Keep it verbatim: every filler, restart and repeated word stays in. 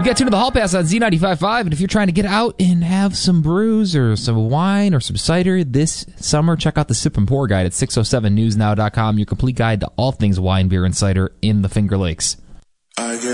Get tuned to the Hall Pass on Z ninety-five point five, and if you're trying to get out and have some brews or some wine or some cider this summer, check out the Sip and Pour Guide at six oh seven news now dot com, your complete guide to all things wine, beer, and cider in the Finger Lakes. I get